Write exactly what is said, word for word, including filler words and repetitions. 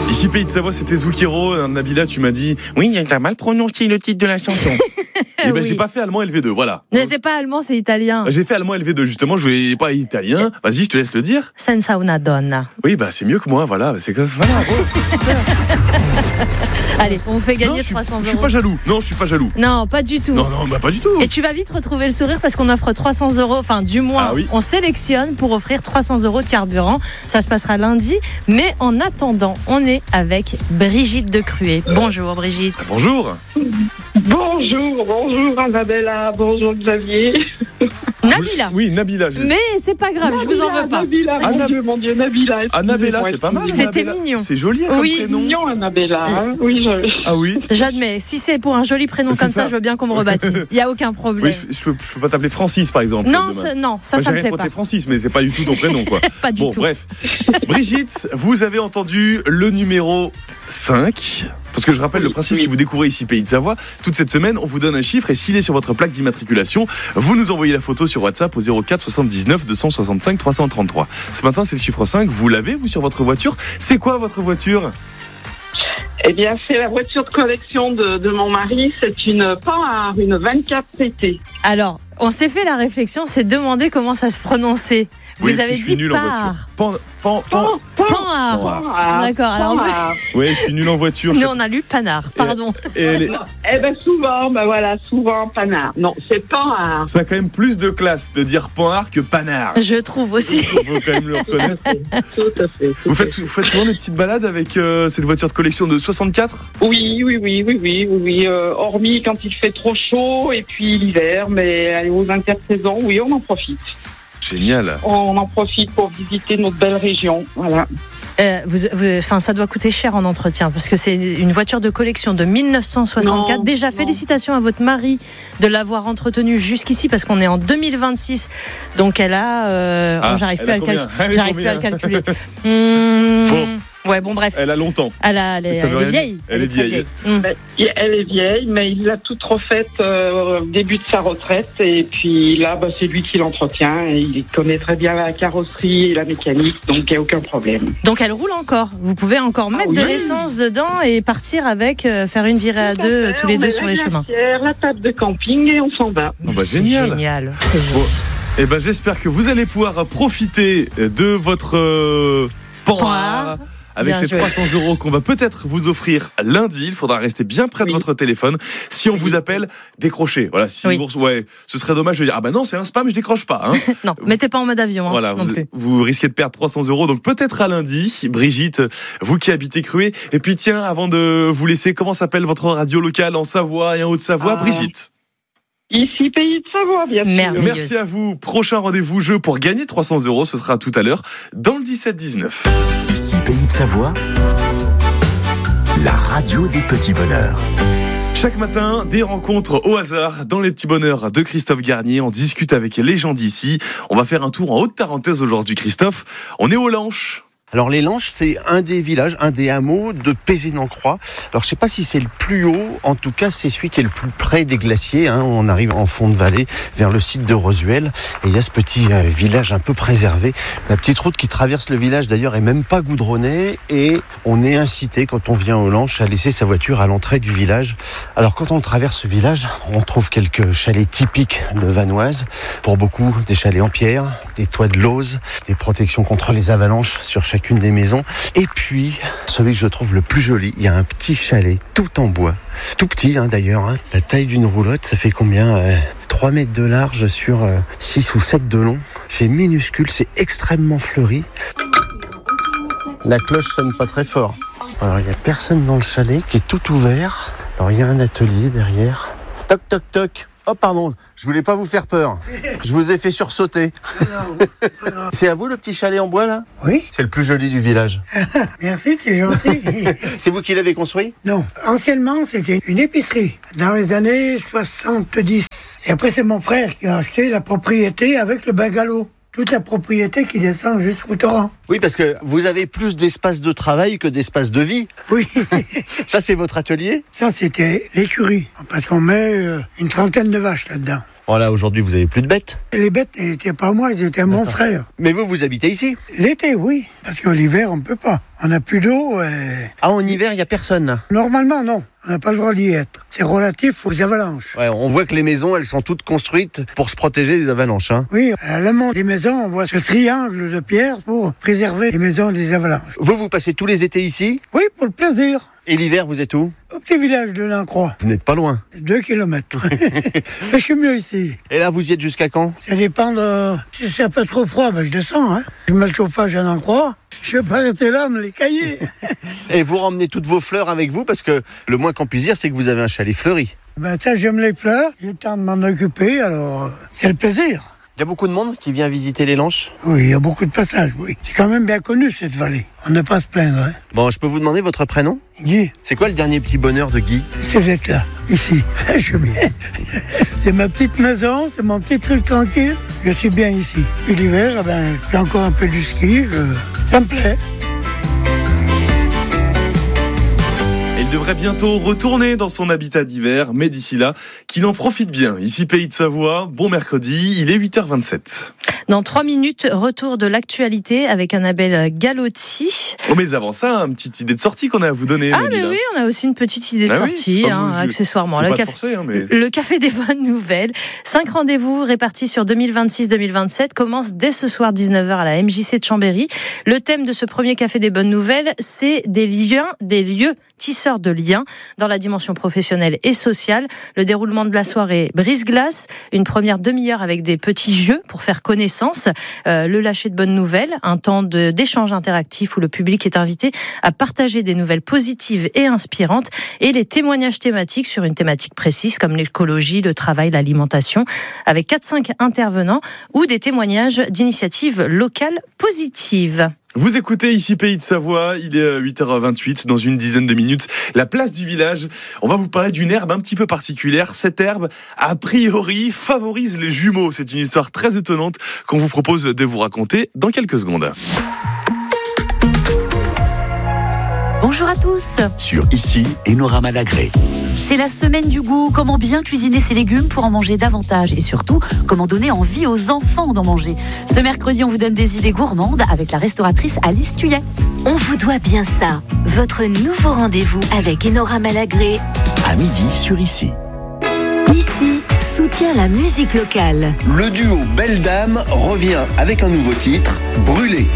Ici Pays de Savoie, c'était Zucchero. Nabila, tu m'as dit oui, t'as mal prononcé le titre de la chanson. Et ben Oui. j'ai pas fait allemand L V deux, voilà. Mais c'est pas allemand, c'est italien. J'ai fait allemand L V deux justement, je voulais pas italien. Vas-y, je te laisse le dire. Senza una donna. Oui, bah c'est mieux que moi, voilà. C'est comme voilà. Allez, on vous fait gagner non, je suis, trois cents euros. je suis pas jaloux. Non, je suis pas jaloux. Non, pas du tout. Non, non, bah pas du tout. Et tu vas vite retrouver le sourire parce qu'on offre trois cents euros, enfin du moins, Ah oui. on sélectionne pour offrir trois cents euros de carburant. Ça se passera lundi, mais en attendant, on est avec Brigitte de Cruet. Bonjour Brigitte. Bonjour. Bonjour, bonjour Annabella, bonjour Xavier. Nabila. Oui, Nabila. je- Mais c'est pas grave, je vous en veux pas. Nabila, mon Anna- Dieu, mon Dieu, Nabila. Annabella, c'est pas mal. C'était Annabella. mignon. C'est joli comme Oui. prénom. Mignon Annabella, hein. Oui, je... Ah oui. J'admets, si c'est pour un joli prénom C'est comme ça, ça. je veux bien qu'on me rebaptise. Il y a aucun problème. Oui, je, je peux, je peux pas t'appeler Francis par exemple. non, demain. ça, non, ça, Moi, ça j'ai me rien plaît contre pas. les Francis, mais c'est pas du tout ton prénom, quoi. Pas du bon, tout. bref. Brigitte, vous avez entendu le numéro cinq. Parce que je rappelle Oui, le principe, oui. si vous découvrez ici Pays de Savoie, toute cette semaine, on vous donne un chiffre et s'il est sur votre plaque d'immatriculation, vous nous envoyez la photo sur WhatsApp au zéro quatre soixante-dix-neuf deux cent soixante-cinq trois cent trente-trois. Ce matin, c'est le chiffre cinq. Vous l'avez, vous, sur votre voiture. C'est quoi votre voiture ? Eh bien, c'est la voiture de collection de, de mon mari. C'est une Panhard, une vingt-quatre C T. Alors, on s'est fait la réflexion, c'est demander comment ça se prononçait. Oui, Vous avez je suis dit nul en par. voiture. Pan, pan, pan. Pan, pan, Panhard. Panhard. D'accord, alors nous- Panhard. Ouais, je suis nul en voiture. Nous, on a lu Panhard, pardon. Et elle est- Eh bien, souvent, ben voilà, souvent Panhard. Non, c'est Panhard. Ça a quand même plus de classe de dire Panhard que Panhard. Je trouve aussi. Il faut quand même le reconnaître. Tout à fait. tout Vous à faites, fait. vous faites souvent des petites balades avec euh, cette voiture de collection de soixante-quatre ? Oui, oui, oui, oui, oui, oui, oui. euh, hormis quand il fait trop chaud et puis l'hiver, mais allez, aux intersaisons, oui, on en profite. Génial. On en profite pour visiter notre belle région. Voilà. Euh, vous, vous- enfin, ça doit coûter cher en entretien parce que c'est une voiture de collection de mille neuf cent soixante-quatre. Non, Déjà, non. félicitations à votre mari de l'avoir entretenue jusqu'ici parce qu'on est en deux mille vingt-six. Donc, elle a. euh, Ah, oh, j'arrive elle plus, a à le, combien calc- Elle a j'arrive plus à le combien calculer. Hum, Bon. Ouais, bon, bref. Elle a longtemps. Elle, a- elle est, Ça elle veut est rien vieille. dire. Elle est très vieille. Hum. Et Elle est vieille, mais il l'a toute refaite euh, au début de sa retraite. Et puis là, bah, c'est lui qui l'entretient. Et il connaît très bien la carrosserie et la mécanique, donc il n'y a aucun problème. Donc, elle roule encore. Vous pouvez encore mettre oui. de l'essence dedans et partir avec, euh, faire une virée à Tout deux, fait, tous les on deux met sur la les chemins. glacière, la table de camping et on s'en va. Oh bah, C'est génial. Génial. C'est génial. Bon. Eh ben, j'espère que vous allez pouvoir profiter de votre euh, Panhard. Panhard. Avec Bien ces joué. trois cents euros qu'on va peut-être vous offrir lundi. Il faudra rester bien près de Oui. votre téléphone. Si on vous appelle, décrochez. Voilà, si Oui. vous, ouais, ce serait dommage de dire ah ben non, c'est un spam, je décroche pas. Hein. Non, mettez pas en mode avion. Hein, Voilà, non vous, plus. vous risquez de perdre trois cents euros. Donc peut-être à lundi, Brigitte, vous qui habitez Cruet. Et puis tiens, avant de vous laisser, comment s'appelle votre radio locale en Savoie et en Haute-Savoie, Ah. Brigitte? Ici, Pays de Savoie, bien sûr. Merveilleux. Merci à vous. Prochain rendez-vous jeu pour gagner trois cents euros. Ce sera tout à l'heure dans le dix-sept dix-neuf. Ici Pays de Savoie, la radio des petits bonheurs. Chaque matin, des rencontres au hasard dans les petits bonheurs de Christophe Garnier. On discute avec les gens d'ici. On va faire un tour en Haute-Tarentaise aujourd'hui, Christophe. On est au Lanches. Alors les Lanches, c'est un des villages, un des hameaux de Pézénancroix. Alors je sais pas si c'est le plus haut, en tout cas c'est celui qui est le plus près des glaciers. Hein. On arrive en fond de vallée vers le site de Rosuel et il y a ce petit euh, village un peu préservé. La petite route qui traverse le village d'ailleurs est même pas goudronnée et on est incité quand on vient aux Lanches à laisser sa voiture à l'entrée du village. Alors quand on traverse ce village, on trouve quelques chalets typiques de Vanoise. Pour beaucoup, des chalets en pierre, des toits de lauze, des protections contre les avalanches sur chaque une des maisons. Et puis, celui que je trouve le plus joli, il y a un petit chalet tout en bois. Tout petit hein, d'ailleurs. Hein. La taille d'une roulotte, ça fait combien euh, trois mètres de large sur euh, six ou sept de long. C'est minuscule, c'est extrêmement fleuri. La cloche sonne pas très fort. Alors, il n'y a personne dans le chalet qui est tout ouvert. Alors, il y a un atelier derrière. Toc, toc, toc. Oh pardon, je voulais pas vous faire peur. Je vous ai fait sursauter. C'est à vous le petit chalet en bois là ? Oui, C'est le plus joli du village. merci, c'est gentil. C'est vous qui l'avez construit ? Non, anciennement, c'était une épicerie, dans les années soixante-dix. Et après, c'est mon frère qui a acheté la propriété avec le bungalow. Toute la propriété qui descend jusqu'au torrent. Oui, parce que vous avez plus d'espace de travail que d'espace de vie. Oui, Ça, c'est votre atelier ? ça, c'était l'écurie. Parce qu'on met euh, une trentaine de vaches là-dedans. Voilà, aujourd'hui, vous avez plus de bêtes. Les bêtes n'étaient pas moi, ils étaient à mon frère. Mais vous, vous habitez ici? L'été, oui, parce que l'hiver, on peut pas. On n'a plus d'eau. Et... Ah, en hiver, il n'y a personne là? Normalement, non. On n'a pas le droit d'y être. C'est relatif aux avalanches. Ouais, on voit que les maisons, elles sont toutes construites pour se protéger des avalanches. Hein. Oui, à l'amont des maisons, on voit ce triangle de pierre pour préserver les maisons des avalanches. Vous, vous passez tous les étés ici? Oui, pour le plaisir. Et l'hiver, vous êtes où? Au petit village de l'Ancroix. Vous n'êtes pas loin. Deux kilomètres. Mais je suis mieux ici. Et là, vous y êtes jusqu'à quand? Ça dépend de... Si c'est un peu trop froid, ben je descends. Hein. Je mets le chauffage à l'Ancroix. Je vais pas rester là, me les cailler. Et vous ramenez toutes vos fleurs avec vous, parce que le moins qu'on puisse dire, c'est que vous avez un chalet fleuri. Ben ça, j'aime les fleurs. J'ai le temps de m'en occuper, alors euh, c'est le plaisir. Il y a beaucoup de monde qui vient visiter les Lanches? Oui, il y a beaucoup de passages, oui. C'est quand même bien connu, cette vallée. On ne peut pas se plaindre. Hein. Bon, je peux vous demander votre prénom? Guy. C'est quoi le dernier petit bonheur de Guy? C'est d'être là, ici. Je suis bien. C'est ma petite maison, c'est mon petit truc tranquille. Je suis bien ici. Puis l'hiver, eh ben, je fais encore un peu du ski. Je... Ça me plaît. Il devrait bientôt retourner dans son habitat d'hiver, mais d'ici là, qu'il en profite bien. Ici, Pays de Savoie, bon mercredi, il est huit heures vingt-sept. Dans trois minutes, retour de l'actualité avec Annabelle Galotti. Oh, mais avant ça, une petite idée de sortie qu'on a à vous donner. Ah, Mélina. mais oui, on a aussi une petite idée de ah sortie, oui hein, vous, accessoirement. Le Le, café, café, forcer, hein, mais... le café des bonnes nouvelles. Cinq rendez-vous répartis sur deux mille vingt-six deux mille vingt-sept commencent dès ce soir dix-neuf heures à la M J C de Chambéry. Le thème de ce premier café des bonnes nouvelles, c'est des liens, des lieux tisseurs de liens dans la dimension professionnelle et sociale. Le déroulement de la soirée brise-glace, une première demi-heure avec des petits jeux pour faire connaissance, euh, le lâcher de bonnes nouvelles, un temps de, d'échange interactif où le public est invité à partager des nouvelles positives et inspirantes, et les témoignages thématiques sur une thématique précise comme l'écologie, le travail, l'alimentation, avec quatre cinq intervenants ou des témoignages d'initiatives locales positives. Vous écoutez ici Pays de Savoie, il est huit heures vingt-huit, dans une dizaine de minutes, la place du village. On va vous parler d'une herbe un petit peu particulière. Cette herbe, a priori, favorise les jumeaux. C'est une histoire très étonnante qu'on vous propose de vous raconter dans quelques secondes. Bonjour à tous. Sur Ici, Enora Malagré. C'est la semaine du goût. Comment bien cuisiner ses légumes pour en manger davantage et surtout, comment donner envie aux enfants d'en manger. Ce mercredi, on vous donne des idées gourmandes avec la restauratrice Alice Tuyet. On vous doit bien ça. Votre nouveau rendez-vous avec Enora Malagré. À midi sur Ici. Ici, soutient la musique locale. Le duo Belle Dame revient avec un nouveau titre, Brûlé.